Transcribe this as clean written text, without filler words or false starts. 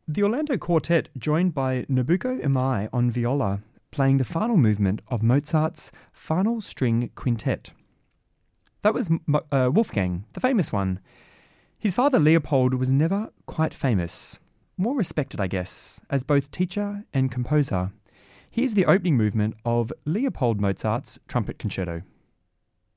The Orlando Quartet joined by Nobuko Imai on viola, playing the final movement of Mozart's Final String Quintet. That was Wolfgang, the famous one. His father Leopold was never quite famous. More respected, I guess, as both teacher and composer. Here's the opening movement of Leopold Mozart's Trumpet Concerto.